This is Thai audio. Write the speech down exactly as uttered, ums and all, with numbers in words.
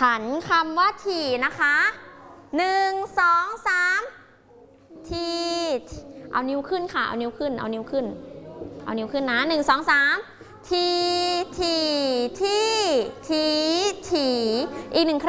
ผันคำว่าถี่นะคะหนึ่งสองสามทีเอานิ้วขึ้นค่ะเอานิ้วขึ้นเอานิ้วขึ้นเอานิ้วขึ้นนะหนึ่งสองสามทีทีที่ทีถีอีกหนึ่งครั้ง